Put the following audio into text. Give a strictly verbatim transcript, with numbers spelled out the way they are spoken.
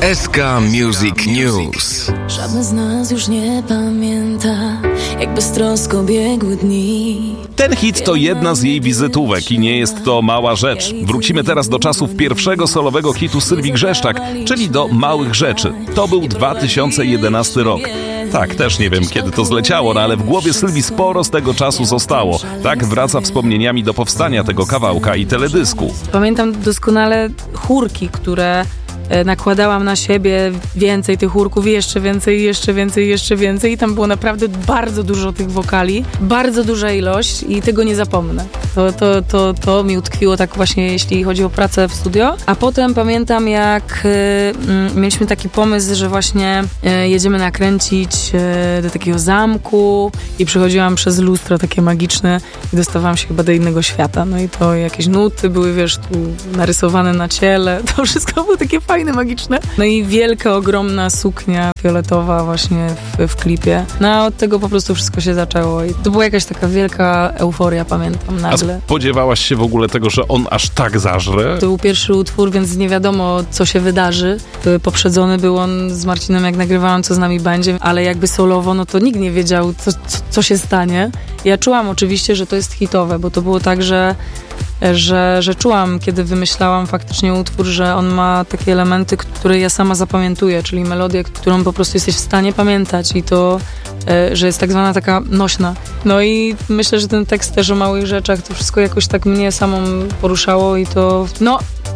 S K Music News. Żadne z nas już nie pamięta, jak beztrosko biegły dni. Ten hit to jedna z jej wizytówek i nie jest to mała rzecz. Wrócimy teraz do czasów pierwszego solowego hitu Sylwii Grzeszczak, czyli do Małych Rzeczy. To był dwa tysiące jedenasty rok. Tak, też nie wiem, kiedy to zleciało, no ale w głowie Sylwii sporo z tego czasu zostało. Tak wraca wspomnieniami do powstania tego kawałka i teledysku. Pamiętam doskonale chórki, które nakładałam na siebie, więcej tych chórków, jeszcze więcej, jeszcze więcej, jeszcze więcej i tam było naprawdę bardzo dużo tych wokali, bardzo duża ilość i tego nie zapomnę. To, to, to, to mi utkwiło tak właśnie, jeśli chodzi o pracę w studio. A potem pamiętam, jak y, mieliśmy taki pomysł, że właśnie y, jedziemy nakręcić y, do takiego zamku i przechodziłam przez lustro takie magiczne i dostawałam się chyba do innego świata. No i to jakieś nuty były, wiesz, tu narysowane na ciele. To wszystko było takie fajne, magiczne. No i wielka, ogromna suknia fioletowa właśnie w, w klipie. No a od tego po prostu wszystko się zaczęło i to była jakaś taka wielka euforia, pamiętam, nagle. A spodziewałaś się w ogóle tego, że on aż tak zażre? To był pierwszy utwór, więc nie wiadomo, co się wydarzy. Poprzedzony był on z Marcinem, jak nagrywałam, co z nami będzie, ale jakby solowo, no to nikt nie wiedział, co, co, co się stanie. Ja czułam oczywiście, że to jest hitowe, bo to było tak, że Że, że czułam, kiedy wymyślałam faktycznie utwór, że on ma takie elementy, które ja sama zapamiętuję, czyli melodię, którą po prostu jesteś w stanie pamiętać i to, e, że jest tak zwana taka nośna. No i myślę, że ten tekst też o małych rzeczach, to wszystko jakoś tak mnie samą poruszało i to, no